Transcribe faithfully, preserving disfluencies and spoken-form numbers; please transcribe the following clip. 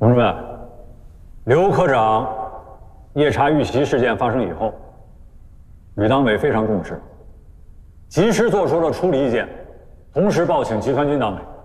同志们，刘科长夜查遇袭事件发生以后，吕党委非常重视，及时做出了处理意见，同时报请集团军党委